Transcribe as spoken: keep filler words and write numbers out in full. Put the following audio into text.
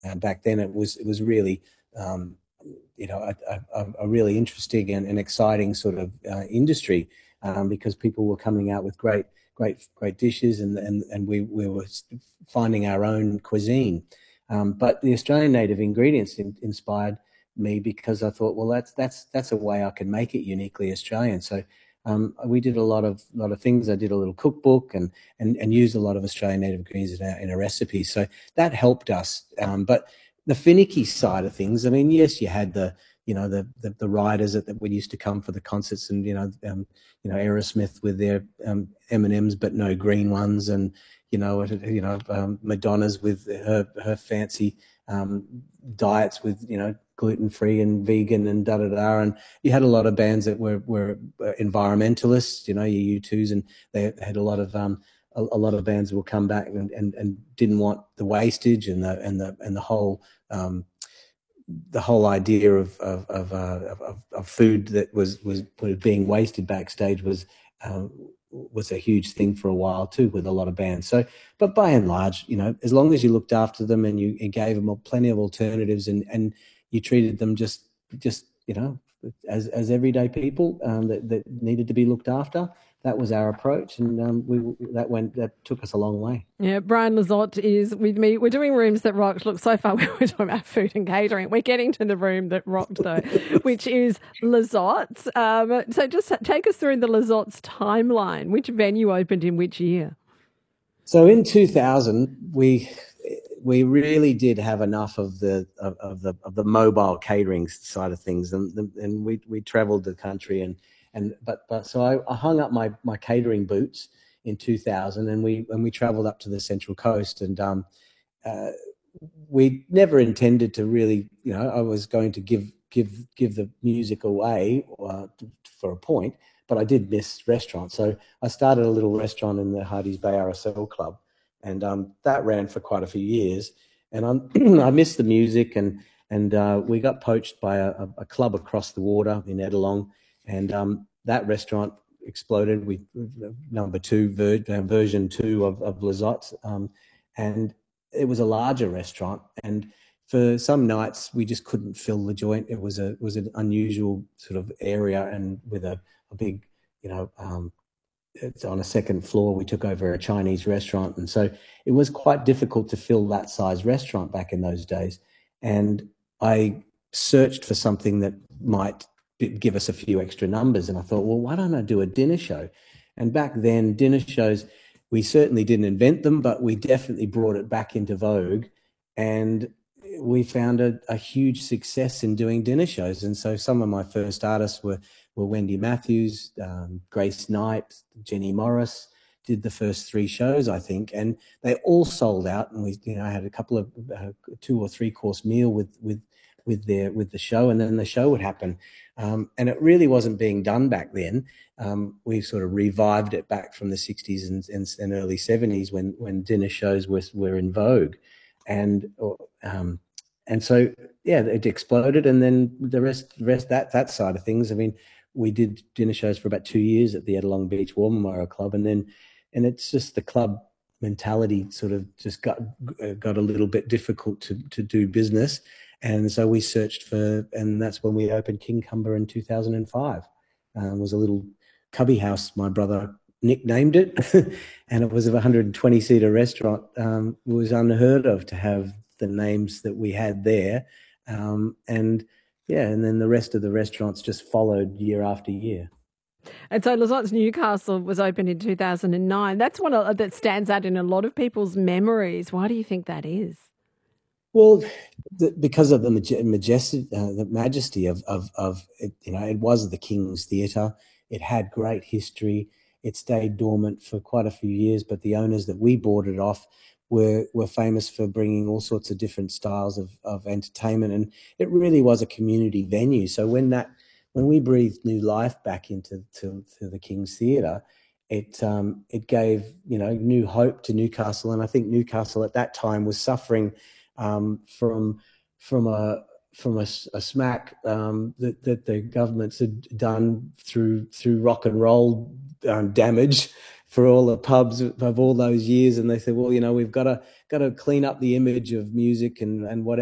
uh, back then. It was it was really um, you know a, a, a really interesting and, and exciting sort of uh, industry, um, because people were coming out with great great great dishes, and and and we we were finding our own cuisine. Um, but the Australian native ingredients in, inspired me, because I thought, well, that's that's that's a way I can make it uniquely Australian. So um, we did a lot of lot of things. I did a little cookbook, and and and used a lot of Australian native ingredients in a, in a recipe. So that helped us. Um, but the finicky side of things, I mean, yes, you had the you know the the, the riders that, that would used to come for the concerts, and you know um, you know Aerosmith with their um, M and M's but no green ones, and you know you know um, Madonna's with her her fancy um, diets with you know gluten free and vegan and da da da. And you had a lot of bands that were were environmentalists, you know, your U twos, and they had a lot of um, a, a lot of bands will come back and, and, and didn't want the wastage and the and the and the whole um, the whole idea of of of, uh, of of food that was was being wasted backstage was um, was a huge thing for a while too, with a lot of bands. So, but by and large, you know, as long as you looked after them and you, you gave them plenty of alternatives, and and you treated them just just you know as as everyday people um, that that needed to be looked after, that was our approach, and um, we that went that took us a long way. Yeah, Brian Lizotte is with me. We're doing Rooms That Rocked. Look, so far we're talking about food and catering. We're getting to the room that rocked, though, which is Lizotte's. Um, so just take us through the Lizotte's timeline. Which venue opened in which year? So in two thousand, we we really did have enough of the of, of the of the mobile catering side of things, and and we we travelled the country, and and but but so I, I hung up my my catering boots in two thousand, and we and we travelled up to the Central Coast, and um, uh, we never intended to really, you know, I was going to give give give the music away uh, for a point, but I did miss restaurants. So I started a little restaurant in the Hardy's Bay R S L Club, and um, that ran for quite a few years. And I'm, I missed the music, and and uh, we got poached by a, a club across the water in Edalong, and um, that restaurant exploded. We number two ver, uh, version two of, of Lizotte's, um, and it was a larger restaurant, and for some nights we just couldn't fill the joint. It was a it was an unusual sort of area, and with a, a big, you know, um, it's on a second floor. We took over a Chinese restaurant, and so it was quite difficult to fill that size restaurant back in those days. And I searched for something that might give us a few extra numbers, and I thought, well, why don't I do a dinner show? And back then, dinner shows, we certainly didn't invent them, but we definitely brought it back into vogue, and we found a, a huge success in doing dinner shows. And so some of my first artists were were Wendy Matthews, um, Grace Knight, Jenny Morris. Did the first three shows, I think, and they all sold out. And we, you know, had a couple of uh, two or three course meal with with with their with the show, and then the show would happen. Um, and it really wasn't being done back then. Um, we sort of revived it back from the sixties and, and, and early seventies, when when dinner shows were were in vogue, and um, and so yeah, it exploded. And then the rest, the rest that that side of things. I mean, we did dinner shows for about two years at the Edalong Beach Warmamara Club, and then and it's just the club mentality sort of just got got a little bit difficult to to do business. And so we searched for, and that's when we opened King Cumber in two thousand five. Um, it was a little cubby house, my brother nicknamed it, and it was a one hundred twenty seater restaurant. Um, it was unheard of to have the names that we had there. Um, and yeah, and then the rest of the restaurants just followed year after year. And so Lizotte's Newcastle was opened in two thousand nine. That's one that stands out in a lot of people's memories. Why do you think that is? Well, the, because of the majestic, uh, the majesty of of of it, you know, it was the King's Theatre. It had great history. It stayed dormant for quite a few years, but the owners that we bought it off were were famous for bringing all sorts of different styles of of entertainment, and it really was a community venue. So when that when we breathed new life back into to, to the King's Theatre, it um, it gave, you know, new hope to Newcastle, and I think Newcastle at that time was suffering um, from from a from a, a smack um, that that the governments had done through through rock and roll um, damage for all the pubs of all those years, and they said, well, you know, we've got to got to clean up the image of music and and whatever.